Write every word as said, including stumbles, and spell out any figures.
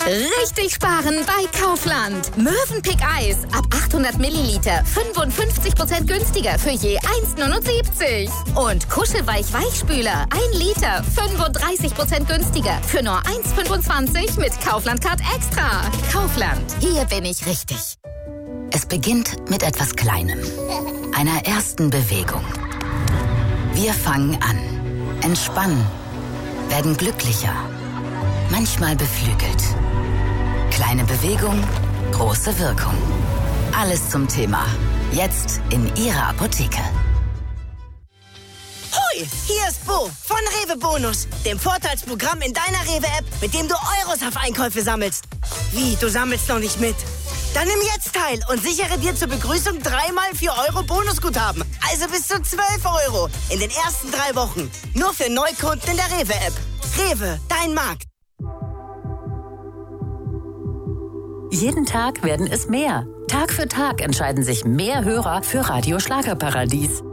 Richtig sparen bei Kaufland. Mövenpick Eis ab achthundert Milliliter fünfundfünfzig Prozent günstiger für je eins neunundsiebzig. Und Kuschelweich Weichspüler ein Liter fünfunddreißig Prozent günstiger für nur eins fünfundzwanzig mit Kaufland Card Extra. Kaufland, hier bin ich richtig. Es beginnt mit etwas Kleinem, einer ersten Bewegung. Wir fangen an, entspannen, werden glücklicher, manchmal beflügelt. Kleine Bewegung, große Wirkung. Alles zum Thema. Jetzt in Ihrer Apotheke. Hoi, hier ist Bo von Rewe Bonus, dem Vorteilsprogramm in deiner Rewe-App, mit dem du Euros auf Einkäufe sammelst. Wie, du sammelst noch nicht mit? Dann nimm jetzt teil und sichere dir zur Begrüßung dreimal vier Euro Bonusguthaben. Also bis zu zwölf Euro in den ersten drei Wochen. Nur für Neukunden in der Rewe-App. Rewe, dein Markt. Jeden Tag werden es mehr. Tag für Tag entscheiden sich mehr Hörer für Radio Schlagerparadies.